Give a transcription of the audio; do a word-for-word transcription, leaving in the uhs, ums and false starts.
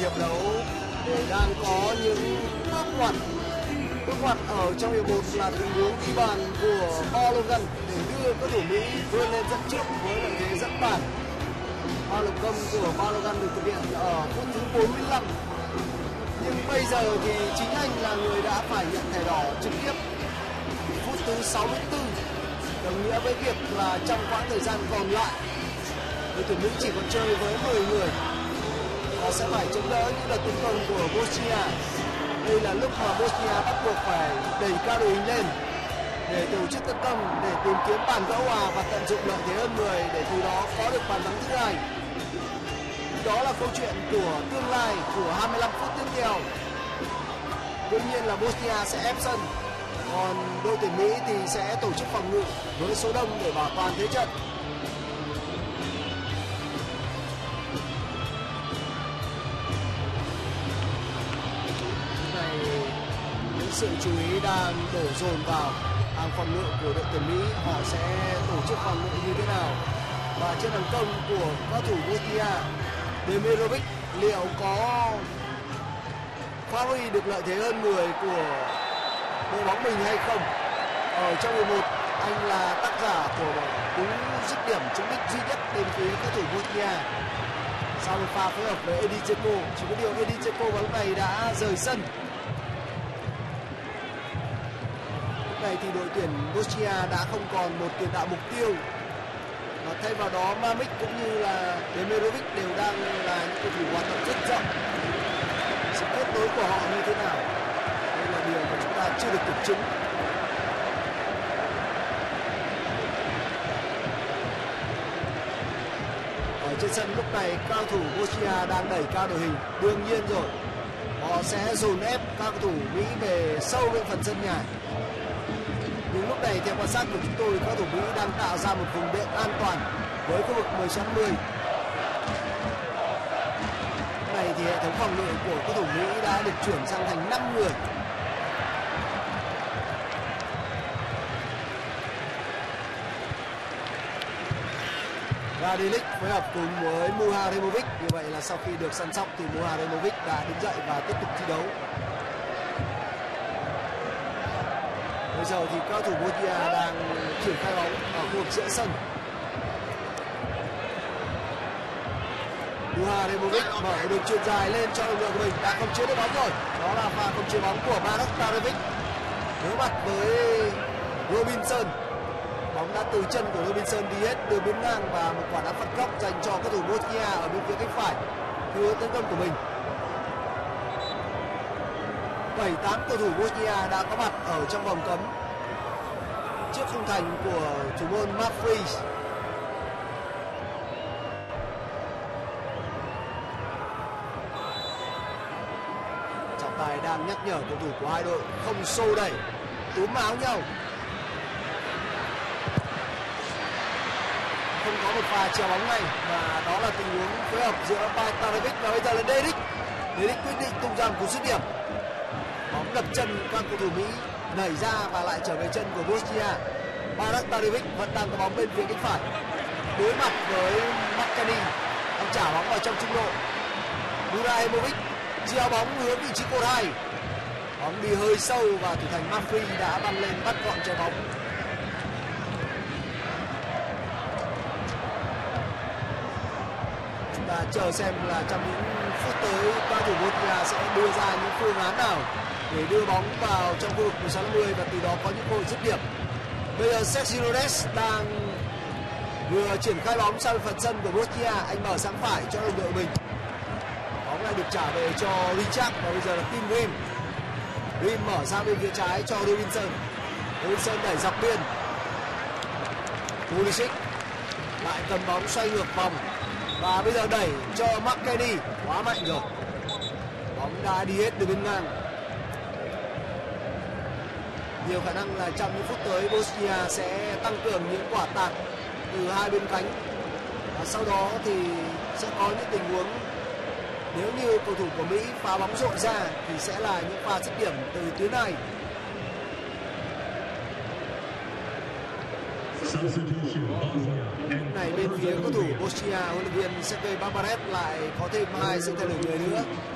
hiệp đấu để đang có những bước ngoặt. Bước ngoặt ở trong hiệp một là tình huống ghi bàn của Balogun để đưa cầu thủ Mỹ vươn lên dẫn trước với lợi thế dẫn bàn. Pha lập công của Balogun được thực hiện ở phút thứ bốn mươi lăm. Nhưng bây giờ thì chính anh là người đã phải nhận thẻ đỏ trực tiếp phút thứ sáu mươi tư, đồng nghĩa với việc là trong quãng thời gian còn lại đội tuyển Mỹ chỉ còn chơi với mười người và sẽ phải chống đỡ những đợt tấn công của Bosnia. Đây là lúc mà Bosnia bắt buộc phải đẩy cao đội hình lên để tổ chức tấn công, để tìm kiếm bàn gỡ hòa và tận dụng lợi thế hơn người để từ đó có được bàn thắng thứ hai. Đó là câu chuyện của tương lai của hai mươi lăm phút tiếp theo. Đương nhiên là Bosnia sẽ ép sân, còn đội tuyển Mỹ thì sẽ tổ chức phòng ngự với số đông để bảo toàn thế trận. Lúc này những sự chú ý đang đổ dồn vào hàng phòng ngự của đội tuyển Mỹ. Họ sẽ tổ chức phòng ngự như thế nào? Và trên hàng công của các thủ Bosnia, Demirovic liệu có phát huy được lợi thế hơn người của đội bóng mình hay không? Ở trong hiệp một, anh là tác giả của cú dứt điểm trúng đích duy nhất bên phía các thủ Bosnia. Sau một pha phối hợp với Edin Dzeko, chỉ có điều Edin Dzeko vào lúc này đã rời sân. Lúc này thì đội tuyển Bosnia đã không còn một tiền đạo mục tiêu, và thay vào đó Mamić cũng như là Demirovic đều đang là những cầu thủ hoạt động rất rộng. Sự kết nối của họ như thế nào, đây là điều mà chúng ta chưa được kiểm chứng. Ở trên sân lúc này cao thủ Bosnia đang đẩy cao đội hình, đương nhiên rồi họ sẽ dồn ép các cầu thủ Mỹ về sâu bên phần sân nhà. Nhưng lúc này theo quan sát của chúng tôi, các thủ Mỹ đang tạo ra một vùng đệm an toàn với khu vực mười sáu mươi. Lúc này thì hệ thống phòng ngự của các thủ Mỹ đã được chuyển sang thành năm người. Radilic phối hợp cùng với Muharemovic. Như vậy là sau khi được săn sóc thì Muharemovic đã đứng dậy và tiếp tục thi đấu. Bây giờ thì các thủ Bosnia đang triển khai bóng ở khu vực giữa sân. Muharemovic mở đường chuyền dài lên cho lực lượng của mình, đã không chế được bóng rồi. Đó là pha không chế bóng của Marek Tarevic đối mặt với Robinson. Bóng đã từ chân của Robinson đi hết đường biên ngang và một quả đá phạt góc dành cho các thủ Bosnia ở bên phía cánh phải theo hướng tấn công của mình. bảy tám cầu thủ Bosnia đã có mặt ở trong vòng cấm trước khung thành của thủ môn Mavrić. Trọng tài đang nhắc nhở cầu thủ của hai đội không xô đẩy, túm áo nhau. Không có một pha chèo bóng ngay, và đó là tình huống phối hợp giữa Tarevic và bây giờ là Dedic. Dedic quyết định tung ra một cú dứt điểm. Bóng đập chân các cầu thủ Mỹ, nảy ra và lại trở về chân của Bosnia. Marek Tarevic vẫn đang có bóng bên phía cánh phải, đối mặt với McKennie, đang trả bóng vào trong trung lộ. Muharemovic gieo bóng hướng vị trí cột hai, bóng đi hơi sâu và thủ thành Mavrić đã băng lên bắt gọn trái bóng. Chúng ta chờ xem là trong những phút tới các thủ Bosnia sẽ đưa ra những phương án nào để đưa bóng vào trong khu vực mười sáu mươi và từ đó có những cơ hội dứt điểm. Bây giờ Sergio Ramos đang vừa triển khai bóng sang phần sân của Bosnia, anh mở sang phải cho đồng đội mình. Bóng lại được trả về cho Richard và bây giờ là Tim Rim. Rim mở sang bên phía trái cho Robinson. Robinson đẩy dọc biên. Pulisic lại cầm bóng xoay ngược vòng và bây giờ đẩy cho McKennie, quá mạnh rồi. Bóng đã đi hết đường biên ngang. Nhiều khả năng là trong những phút tới Bosnia sẽ tăng cường những quả tạt từ hai bên cánh, và sau đó thì sẽ có những tình huống nếu như cầu thủ của Mỹ phá bóng rội ra thì sẽ là những pha dứt điểm từ tuyến này. Này bên phía cầu thủ Bosnia, huấn luyện viên Sergej Barbares lại có thêm hai sự thay đổi người nữa.